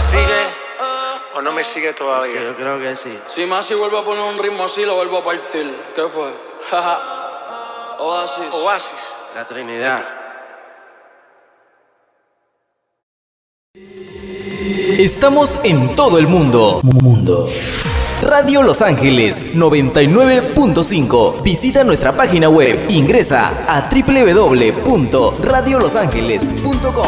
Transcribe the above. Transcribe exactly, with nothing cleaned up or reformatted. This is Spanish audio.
sigue o no me sigue todavía? Yo creo que sí. Si Masi vuelve a poner un ritmo así, lo vuelvo a partir. ¿Qué fue? Oasis. Oasis. La Trinidad. Estamos en todo el mundo. Mundo. Radio Los Ángeles noventa y nueve punto cinco. Visita nuestra página web. Ingresa a doble u doble u doble u punto radio los ángeles punto com.